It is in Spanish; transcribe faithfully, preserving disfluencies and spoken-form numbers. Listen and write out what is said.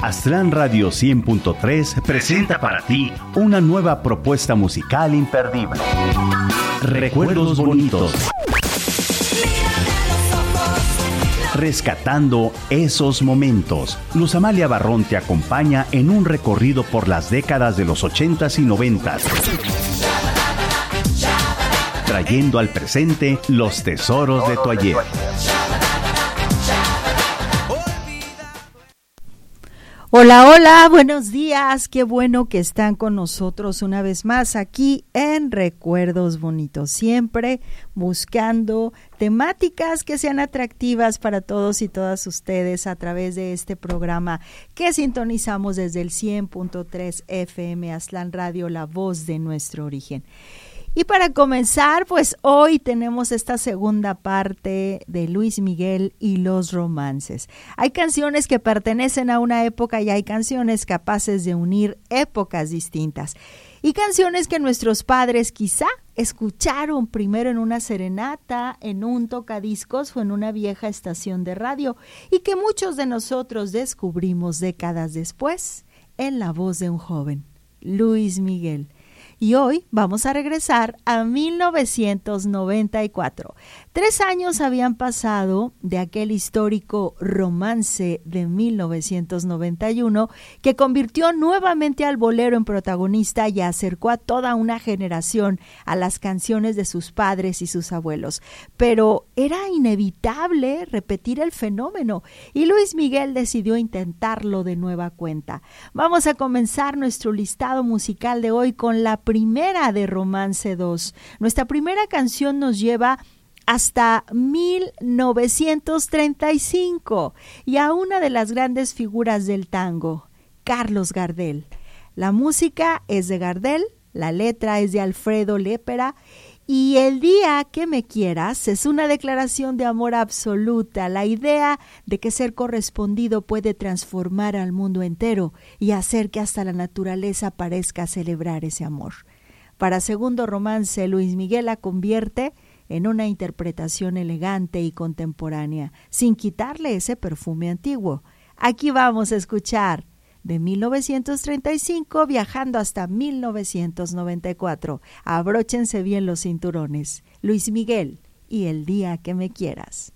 Aztlán Radio cien punto tres presenta para ti una nueva propuesta musical imperdible. Recuerdos bonitos. Rescatando esos momentos. Luz Amalia Barrón te acompaña en un recorrido por las décadas de los ochentas y noventas, trayendo al presente los tesoros de tu ayer. Hola, hola, buenos días, qué bueno que están con nosotros una vez más aquí en Recuerdos Bonitos, siempre buscando temáticas que sean atractivas para todos y todas ustedes a través de este programa que sintonizamos desde el cien punto tres F M Aztlán Radio, la voz de nuestro origen. Y para comenzar, pues hoy tenemos esta segunda parte de Luis Miguel y los romances. Hay canciones que pertenecen a una época y hay canciones capaces de unir épocas distintas. Y canciones que nuestros padres quizá escucharon primero en una serenata, en un tocadiscos o en una vieja estación de radio y que muchos de nosotros descubrimos décadas después en la voz de un joven, Luis Miguel. Y hoy vamos a regresar a mil novecientos noventa y cuatro. Tres años habían pasado de aquel histórico romance de mil novecientos noventa y uno que convirtió nuevamente al bolero en protagonista y acercó a toda una generación a las canciones de sus padres y sus abuelos. Pero era inevitable repetir el fenómeno y Luis Miguel decidió intentarlo de nueva cuenta. Vamos a comenzar nuestro listado musical de hoy con la primera de Romance dos. Nuestra primera canción nos lleva hasta mil novecientos treinta y cinco y a una de las grandes figuras del tango, Carlos Gardel. La música es de Gardel, la letra es de Alfredo Lépera y El día que me quieras es una declaración de amor absoluta, la idea de que ser correspondido puede transformar al mundo entero y hacer que hasta la naturaleza parezca celebrar ese amor. Para Segundo Romance, Luis Miguel la convierte en una interpretación elegante y contemporánea, sin quitarle ese perfume antiguo. Aquí vamos a escuchar de mil novecientos treinta y cinco viajando hasta mil novecientos noventa y cuatro. Abróchense bien los cinturones. Luis Miguel y El día que me quieras.